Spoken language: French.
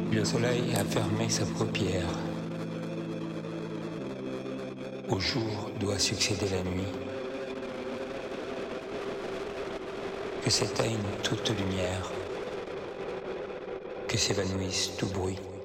Le soleil a fermé sa paupière. Au jour doit succéder la nuit. Que s'éteigne toute lumière, que s'évanouisse tout bruit.